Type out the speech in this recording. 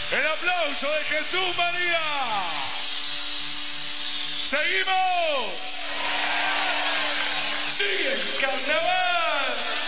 El aplauso de Jesús María. ¡Seguimos! ¡Sigue el carnaval!